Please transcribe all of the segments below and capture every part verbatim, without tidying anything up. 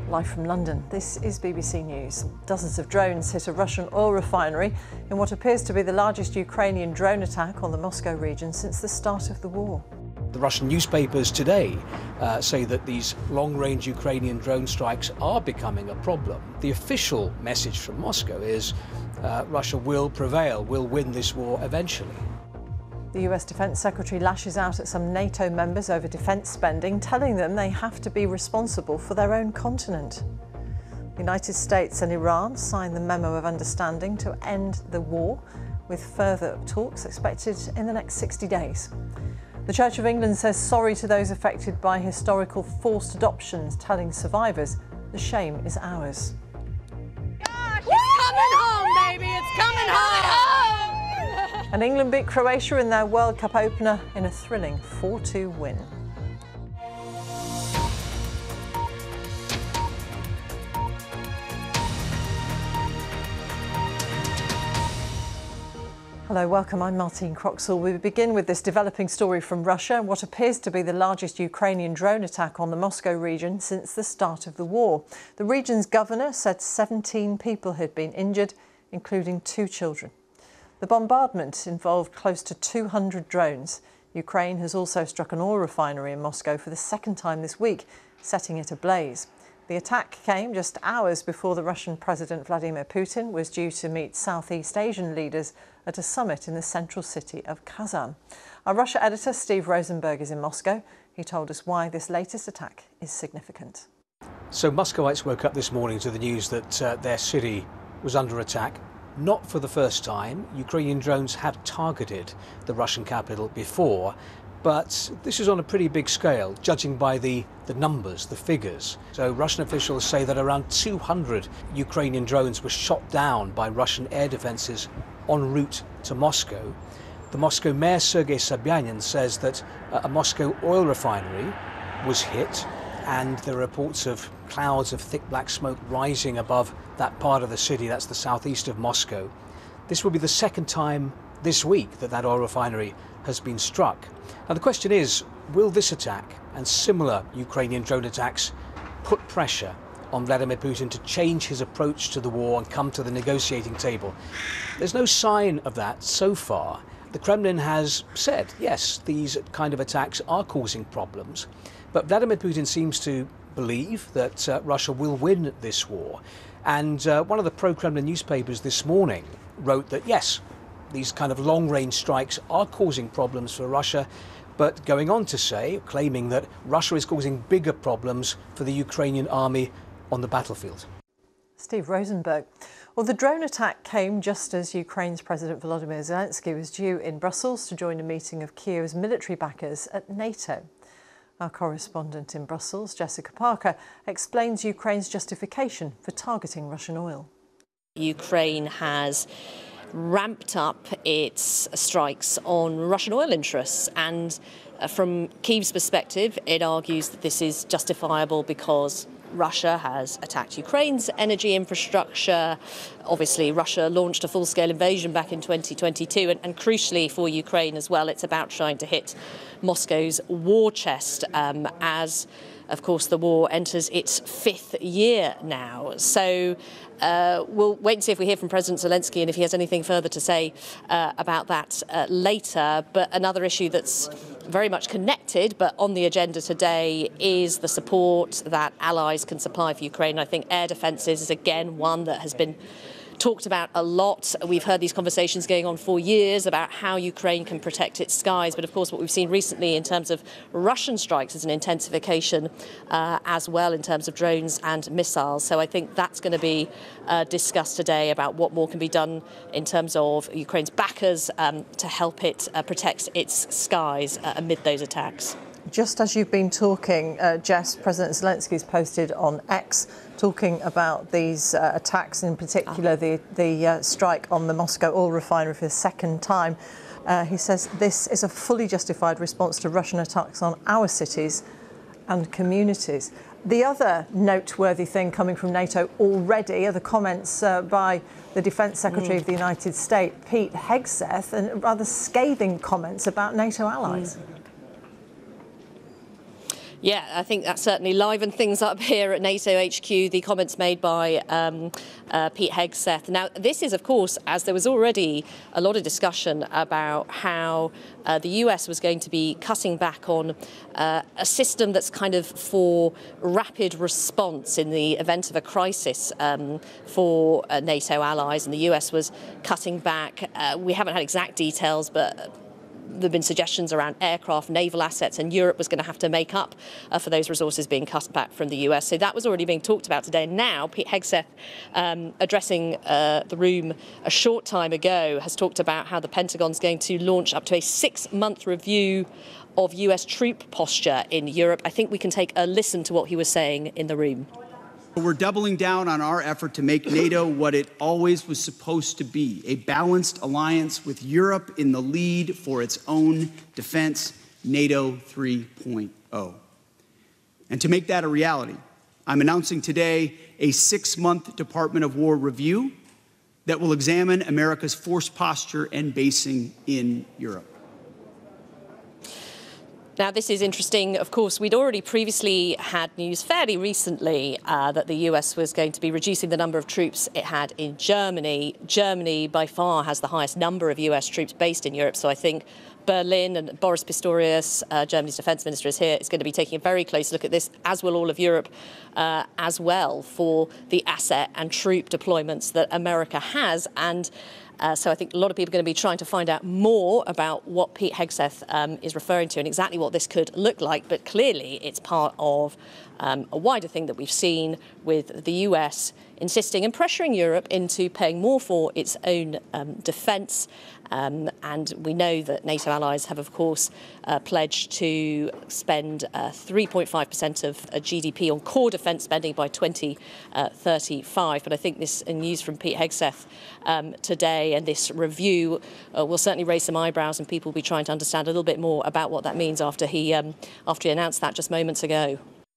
Live from London, this is B B C News. Dozens of drones hit a Russian oil refinery in what appears to be the largest Ukrainian drone attack on the Moscow region since the start of the war. The Russian newspapers today uh, say that these long-range Ukrainian drone strikes are becoming a problem. The official message from Moscow is uh, Russia will prevail, will win this war eventually. The U S Defence Secretary lashes out at some NATO members over defence spending, telling them they have to be responsible for their own continent. The United States and Iran signed the Memo of Understanding to end the war, with further talks expected in the next sixty days. The Church of England says sorry to those affected by historical forced adoptions, telling survivors the shame is ours. Gosh, it's coming home, baby! It's coming home! And England beat Croatia in their World Cup opener in a thrilling four two win. Hello, welcome. I'm Martine Croxall. We begin with this developing story from Russia, what appears to be the largest Ukrainian drone attack on the Moscow region since the start of the war. The region's governor said seventeen people had been injured, including two children. The bombardment involved close to two hundred drones. Ukraine has also struck an oil refinery in Moscow for the second time this week, setting it ablaze. The attack came just hours before the Russian President Vladimir Putin was due to meet Southeast Asian leaders at a summit in the central city of Kazan. Our Russia editor Steve Rosenberg is in Moscow. He told us why this latest attack is significant. So Muscovites woke up this morning to the news that uh, their city was under attack. Not for the first time. Ukrainian drones have targeted the Russian capital before, but this is on a pretty big scale, judging by the, the numbers, the figures. So Russian officials say that around two hundred Ukrainian drones were shot down by Russian air defences en route to Moscow. The Moscow mayor, Sergei Sobyanin, says that a Moscow oil refinery was hit, and there are reports of clouds of thick black smoke rising above that part of the city. That's the southeast of Moscow. This will be the second time this week that that oil refinery has been struck. Now the question is, will this attack and similar Ukrainian drone attacks put pressure on Vladimir Putin to change his approach to the war and come to the negotiating table? There's no sign of that so far. The Kremlin has said, yes, these kind of attacks are causing problems, but Vladimir Putin seems to believe that uh, Russia will win this war. And uh, one of the pro-Kremlin newspapers this morning wrote that, yes, these kind of long-range strikes are causing problems for Russia, but going on to say, claiming that Russia is causing bigger problems for the Ukrainian army on the battlefield. Steve Rosenberg. Well, the drone attack came just as Ukraine's President Volodymyr Zelensky was due in Brussels to join a meeting of Kiev's military backers at NATO. Our correspondent in Brussels, Jessica Parker, explains Ukraine's justification for targeting Russian oil. Ukraine has ramped up its strikes on Russian oil interests, and uh, from Kyiv's perspective, it argues that this is justifiable because Russia has attacked Ukraine's energy infrastructure. Obviously, Russia launched a full-scale invasion back in twenty twenty-two, and, and crucially for Ukraine as well, it's about trying to hit Moscow's war chest um, as, of course, the war enters its fifth year now. So uh, we'll wait and see if we hear from President Zelensky and if he has anything further to say uh, about that uh, later. But another issue that's very much connected but on the agenda today is the support that allies can supply for Ukraine. I think air defences is again one that has been talked about a lot. We've heard these conversations going on for years about how Ukraine can protect its skies. But of course, what we've seen recently in terms of Russian strikes is an intensification uh, as well in terms of drones and missiles. So I think that's going to be uh, discussed today about what more can be done in terms of Ukraine's backers um, to help it uh, protect its skies uh, amid those attacks. Just as you've been talking, uh, Jess, President Zelensky's posted on X talking about these uh, attacks, in particular the, the uh, strike on the Moscow oil refinery for the second time. Uh, he says this is a fully justified response to Russian attacks on our cities and communities. The other noteworthy thing coming from NATO already are the comments uh, by the Defence Secretary mm. of the United States, Pete Hegseth, and rather scathing comments about NATO allies. Mm. Yeah, I think that certainly livened things up here at NATO H Q, the comments made by um, uh, Pete Hegseth. Now, this is, of course, as there was already a lot of discussion about how uh, the U S was going to be cutting back on uh, a system that's kind of for rapid response in the event of a crisis um, for uh, NATO allies, and the U S was cutting back. Uh, we haven't had exact details, but there have been suggestions around aircraft, naval assets, and Europe was going to have to make up uh, for those resources being cut back from the U S. So that was already being talked about today. And now Pete Hegseth, um, addressing uh, the room a short time ago, has talked about how the Pentagon's going to launch up to a six-month review of U S troop posture in Europe. I think we can take a listen to what he was saying in the room. We're doubling down on our effort to make NATO what it always was supposed to be, a balanced alliance with Europe in the lead for its own defense, NATO three point oh. And to make that a reality, I'm announcing today a six-month Department of War review that will examine America's force posture and basing in Europe. Now, this is interesting. Of course, we'd already previously had news fairly recently uh, that the U S was going to be reducing the number of troops it had in Germany. Germany, by far, has the highest number of U S troops based in Europe. So I think Berlin, and Boris Pistorius, uh, Germany's defence minister, is here, is going to be taking a very close look at this, as will all of Europe uh, as well, for the asset and troop deployments that America has. And Uh, so I think a lot of people are going to be trying to find out more about what Pete Hegseth um, is referring to and exactly what this could look like. But clearly it's part of um, a wider thing that we've seen with the U S insisting and pressuring Europe into paying more for its own um, defence. Um, and we know that NATO allies have, of course, uh, pledged to spend uh, three point five percent of uh, G D P on core defence spending by twenty thirty-five. But I think this uh, news from Pete Hegseth um, today and this review uh, will certainly raise some eyebrows, and people will be trying to understand a little bit more about what that means after he, um, after he announced that just moments ago.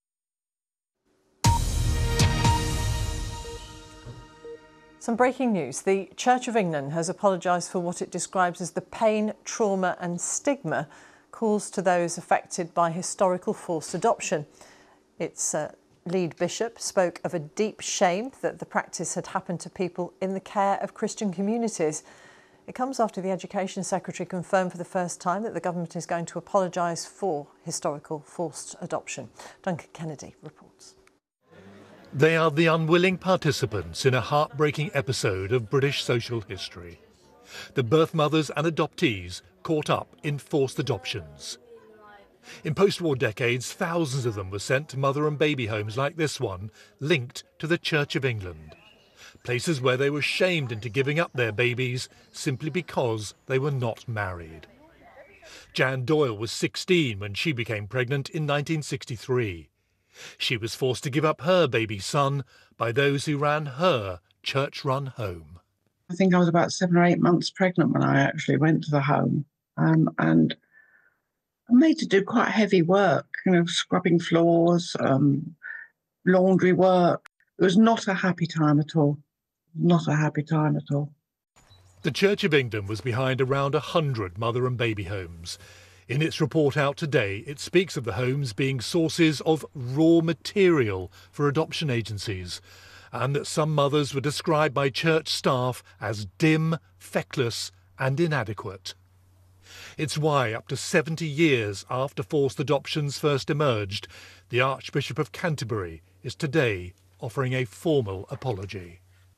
Some breaking news. The Church of England has apologised for what it describes as the pain, trauma and stigma caused to those affected by historical forced adoption. Its uh, lead bishop spoke of a deep shame that the practice had happened to people in the care of Christian communities. It comes after the Education Secretary confirmed for the first time that the government is going to apologise for historical forced adoption. Duncan Kennedy reports. They are the unwilling participants in a heartbreaking episode of British social history. The birth mothers and adoptees caught up in forced adoptions. In post-war decades, thousands of them were sent to mother and baby homes like this one, linked to the Church of England. Places where they were shamed into giving up their babies simply because they were not married. Jan Doyle was sixteen when she became pregnant in nineteen sixty-three. She was forced to give up her baby son by those who ran her church-run home. I think I was about seven or eight months pregnant when I actually went to the home, um, and I'm made to do quite heavy work, you know, scrubbing floors, um, laundry work. It was not a happy time at all. Not a happy time at all. The Church of England was behind around a hundred mother and baby homes. In its report out today, it speaks of the homes being sources of raw material for adoption agencies, and that some mothers were described by church staff as dim, feckless and inadequate. It's why, up to seventy years after forced adoptions first emerged, the Archbishop of Canterbury is today offering a formal apology.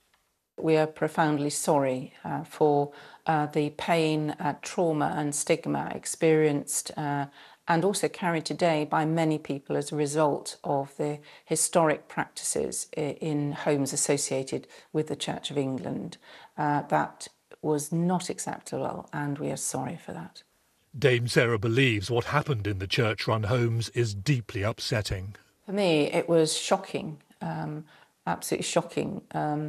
We are profoundly sorry uh, for uh, the pain, uh, trauma and stigma experienced uh, and also carried today by many people as a result of the historic practices in homes associated with the Church of England. Uh, that was not acceptable, and we are sorry for that. Dame Sarah believes what happened in the church-run homes is deeply upsetting. For me, it was shocking, um, absolutely shocking. Um,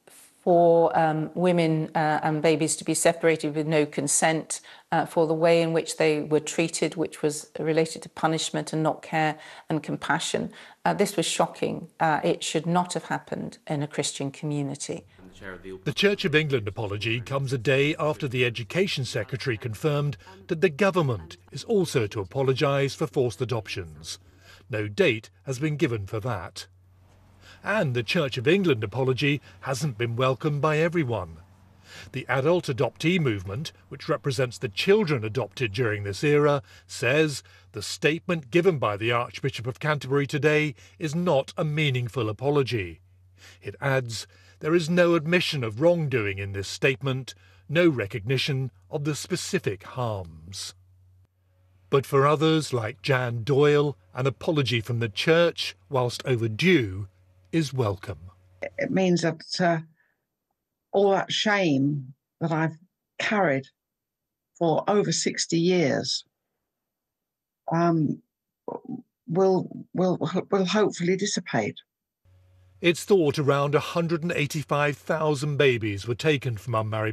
for um, women uh, and babies to be separated with no consent, uh, for the way in which they were treated, which was related to punishment and not care and compassion. Uh, this was shocking. Uh, it should not have happened in a Christian community. The Church of England apology comes a day after the Education Secretary confirmed that the government is also to apologise for forced adoptions. No date has been given for that. And the Church of England apology hasn't been welcomed by everyone. The adult adoptee movement, which represents the children adopted during this era, says the statement given by the Archbishop of Canterbury today is not a meaningful apology. It adds, there is no admission of wrongdoing in this statement, no recognition of the specific harms. But for others, like Jan Doyle, an apology from the Church, whilst overdue, is welcome. It means that uh, all that shame that I've carried for over sixty years um, will, will, will hopefully dissipate. It's thought around one hundred eighty-five thousand babies were taken from unmarried